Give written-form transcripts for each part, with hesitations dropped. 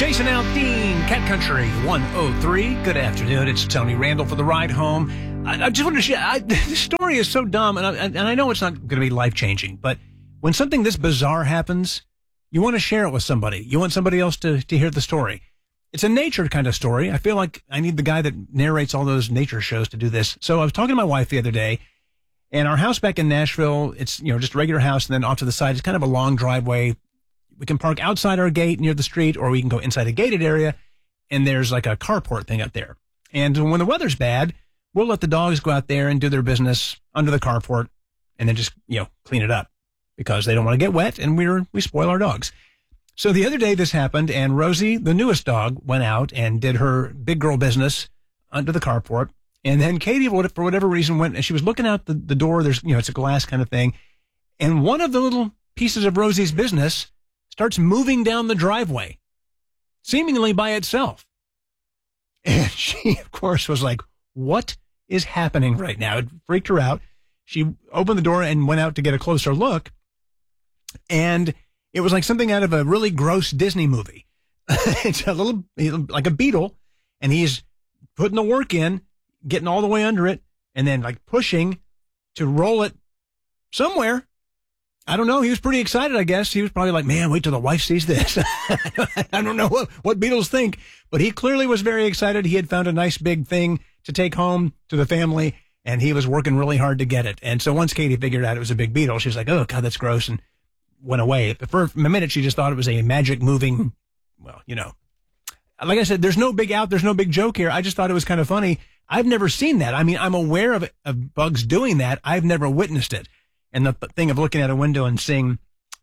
Jason Aldean, Cat Country 103. Good afternoon. It's Tony Randall for the ride home. I just want to share, this story is so dumb, and I know it's not going to be life-changing, but when something this bizarre happens, you want to share it with somebody. You want somebody else to hear the story. It's a nature kind of story. I feel like I need the guy that narrates all those nature shows to do this. So I was talking to my wife the other day, and our house back in Nashville, it's, just a regular house, and then off to the side, it's kind of a long driveway. We can park outside our gate near the street, or we can go inside a gated area, and there's like a carport thing up there. And when the weather's bad, we'll let the dogs go out there and do their business under the carport and then just, clean it up because they don't want to get wet, and we spoil our dogs. So the other day this happened, and Rosie, the newest dog, went out and did her big girl business under the carport. And then Katie, for whatever reason, went and she was looking out the door. There's, it's a glass kind of thing. And one of the little pieces of Rosie's business starts moving down the driveway, seemingly by itself. And she, of course, was like, what is happening right now? It freaked her out. She opened the door and went out to get a closer look. And it was like something out of a really gross Disney movie. It's a little, like a beetle, and he's putting the work in, getting all the way under it, and then like pushing to roll it somewhere. I don't know. He was pretty excited, I guess. He was probably like, man, wait till the wife sees this. I don't know what beetles think, but he clearly was very excited. He had found a nice big thing to take home to the family, and he was working really hard to get it. And so once Katie figured out it was a big beetle, she was like, oh, God, that's gross, and went away. But for a minute, she just thought it was a magic moving, like I said, there's no big joke here. I just thought it was kind of funny. I've never seen that. I mean, I'm aware of bugs doing that. I've never witnessed it. And the thing of looking out a window and seeing,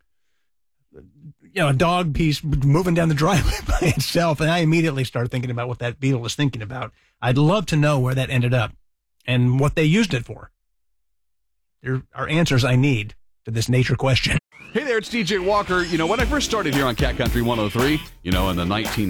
a dog piece moving down the driveway by itself. And I immediately started thinking about what that beetle was thinking about. I'd love to know where that ended up and what they used it for. There are answers I need to this nature question. Hey there, it's DJ Walker. When I first started here on Cat Country 103, in the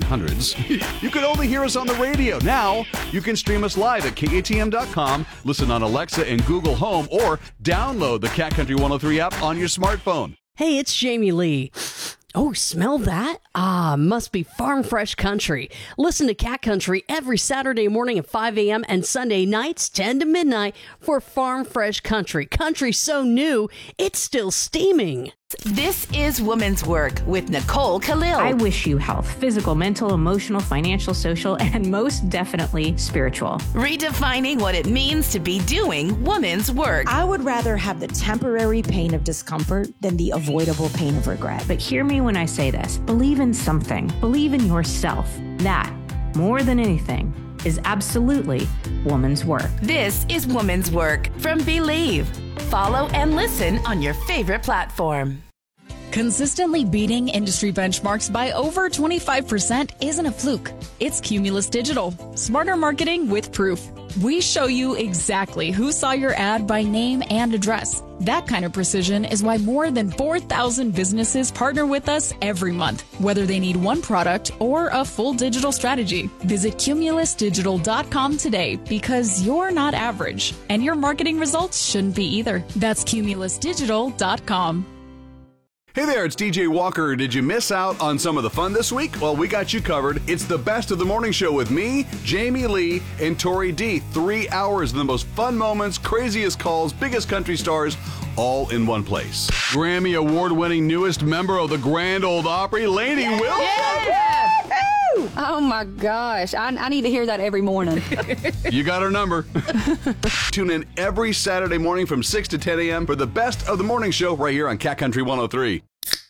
1900s, you could only hear us on the radio. Now, you can stream us live at KATM.com, listen on Alexa and Google Home, or download the Cat Country 103 app on your smartphone. Hey, it's Jamie Lee. Oh, smell that? Must be Farm Fresh Country. Listen to Cat Country every Saturday morning at 5 a.m. and Sunday nights 10 to midnight for Farm Fresh Country. Country so new, it's still steaming. This is Woman's Work with Nicole Khalil. I wish you health, physical, mental, emotional, financial, social, and most definitely spiritual. Redefining what it means to be doing woman's work. I would rather have the temporary pain of discomfort than the avoidable pain of regret. But hear me when I say this. Believe in something. Believe in yourself. That, more than anything, is absolutely woman's work. This is Woman's Work from Believe. Follow and listen on your favorite platform. Consistently beating industry benchmarks by over 25% isn't a fluke. It's Cumulus Digital. Smarter marketing with proof. We show you exactly who saw your ad by name and address. That kind of precision is why more than 4,000 businesses partner with us every month, whether they need one product or a full digital strategy. Visit cumulusdigital.com today because you're not average, and your marketing results shouldn't be either. That's cumulusdigital.com. Hey there, it's DJ Walker. Did you miss out on some of the fun this week? Well, we got you covered. It's the best of the morning show with me, Jamie Lee, and Tori D. 3 hours of the most fun moments, craziest calls, biggest country stars, all in one place. Grammy award-winning newest member of the Grand Ole Opry, Lainey Wilson. Yeah. Oh my gosh, I need to hear that every morning. You got our number. Tune in every Saturday morning from 6 to 10 a.m. for the best of the morning show right here on Cat Country 103.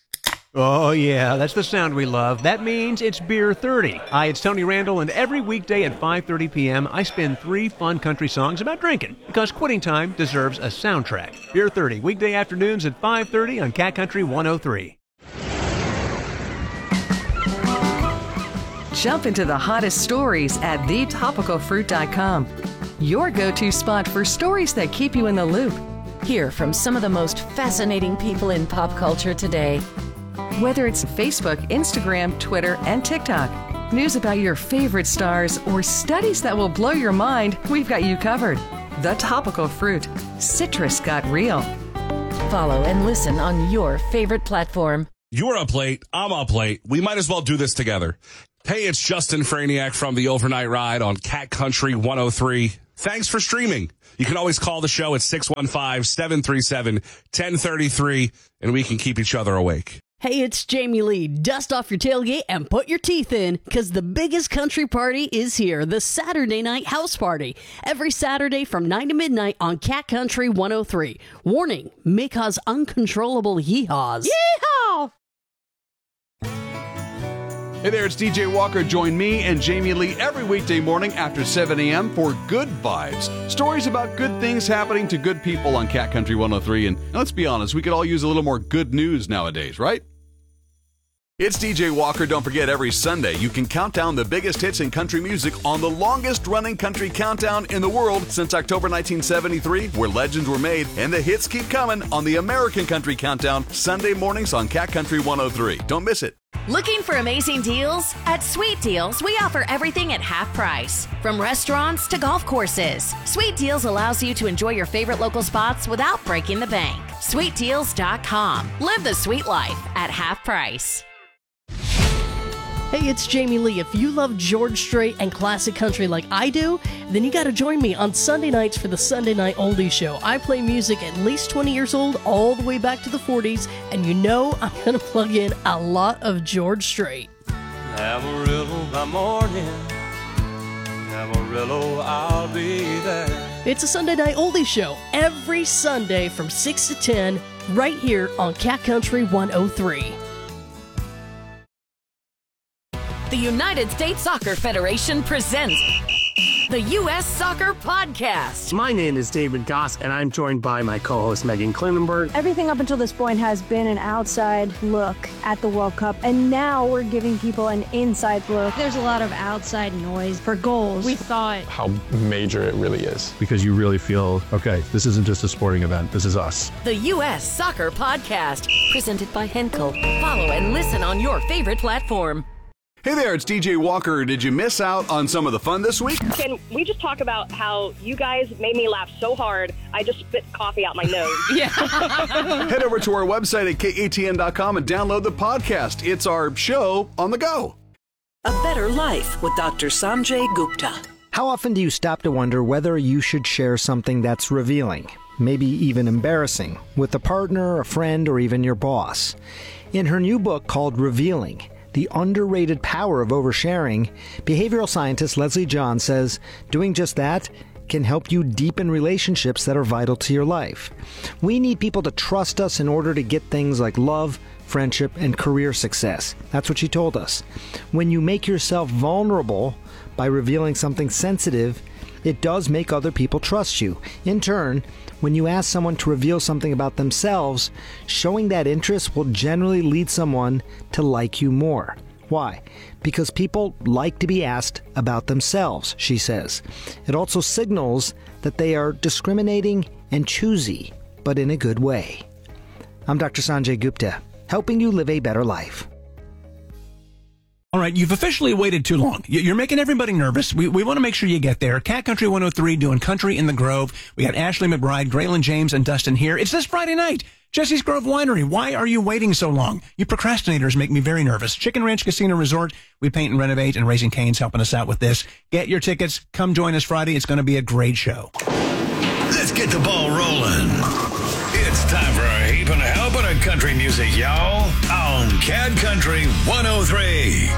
Oh, yeah, that's the sound we love. That means it's Beer 30. Hi, it's Tony Randall, and every weekday at 5:30 p.m., I spin 3 fun country songs about drinking, because quitting time deserves a soundtrack. Beer 30, weekday afternoons at 5:30 on Cat Country 103. Jump into the hottest stories at thetopicalfruit.com. Your go-to spot for stories that keep you in the loop. Hear from some of the most fascinating people in pop culture today. Whether it's Facebook, Instagram, Twitter, and TikTok, news about your favorite stars, or studies that will blow your mind, we've got you covered. The Topical Fruit. Citrus got real. Follow and listen on your favorite platform. You're up late. I'm up late. We might as well do this together. Hey, it's Justin Franiak from the Overnight Ride on Cat Country 103. Thanks for streaming. You can always call the show at 615-737-1033, and we can keep each other awake. Hey, it's Jamie Lee. Dust off your tailgate and put your teeth in, because the biggest country party is here, the Saturday Night House Party. Every Saturday from 9 to midnight on Cat Country 103. Warning, may cause uncontrollable yeehaws. Yeehaw! Hey there, it's DJ Walker. Join me and Jamie Lee every weekday morning after 7 a.m. for Good Vibes. Stories about good things happening to good people on Cat Country 103. And let's be honest, we could all use a little more good news nowadays, right? It's DJ Walker. Don't forget, every Sunday you can count down the biggest hits in country music on the longest-running country countdown in the world since October 1973, where legends were made, and the hits keep coming on the American Country Countdown, Sunday mornings on Cat Country 103. Don't miss it. Looking for amazing deals? At Sweet Deals, we offer everything at half price. From restaurants to golf courses, Sweet Deals allows you to enjoy your favorite local spots without breaking the bank. SweetDeals.com. Live the sweet life at half price. Hey, it's Jamie Lee. If you love George Strait and classic country like I do, then you got to join me on Sunday nights for the Sunday Night Oldies Show. I play music at least 20 years old, all the way back to the 40s, and you know I'm going to plug in a lot of George Strait. Amarillo by morning, Amarillo, I'll be there. It's a Sunday Night Oldies Show every Sunday from 6 to 10 right here on Cat Country 103. The United States Soccer Federation presents the U.S. Soccer Podcast. My name is David Goss, and I'm joined by my co-host Megan Klinenberg. Everything up until this point has been an outside look at the World Cup, and now we're giving people an inside look. There's a lot of outside noise for goals. We thought how major it really is. Because you really feel, okay, this isn't just a sporting event, this is us. The U.S. Soccer Podcast, presented by Henkel. Follow and listen on your favorite platform. Hey there, it's DJ Walker. Did you miss out on some of the fun this week? Can we just talk about how you guys made me laugh so hard, I just spit coffee out my nose? Yeah. Head over to our website at katn.com and download the podcast. It's our show on the go. A Better Life with Dr. Sanjay Gupta. How often do you stop to wonder whether you should share something that's revealing, maybe even embarrassing, with a partner, a friend, or even your boss? In her new book called Revealing, The Underrated Power of Oversharing, behavioral scientist Leslie John says doing just that can help you deepen relationships that are vital to your life. We need people to trust us in order to get things like love, friendship, and career success. That's what she told us. When you make yourself vulnerable by revealing something sensitive, it does make other people trust you. In turn, when you ask someone to reveal something about themselves, showing that interest will generally lead someone to like you more. Why? Because people like to be asked about themselves, she says. It also signals that they are discriminating and choosy, but in a good way. I'm Dr. Sanjay Gupta, helping you live a better life. All right, you've officially waited too long. You're making everybody nervous. We want to make sure you get there. Cat Country 103 doing Country in the Grove. We got Ashley McBride, Graylin James, and Dustin here. It's this Friday night. Jesse's Grove Winery. Why are you waiting so long? You procrastinators make me very nervous. Chicken Ranch Casino Resort. We paint and renovate, and Raising Cane's helping us out with this. Get your tickets. Come join us Friday. It's going to be a great show. Let's get the ball rolling. It's time for a heap and a hell of country music, y'all, on Cat Country 103.